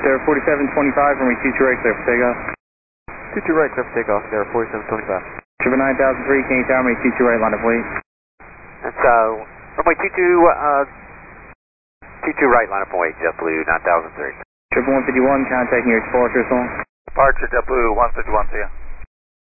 Sierra 4725, runway 22 right, clear for takeoff. 22 right, clear for takeoff, Sierra 4725. Triple 9003, can you tell me 22 right, line up wait? And so, runway 22 right, line up and wait, JetBlue 9003. Triple 151, contacting your departure zone. Departure JetBlue 151, see ya.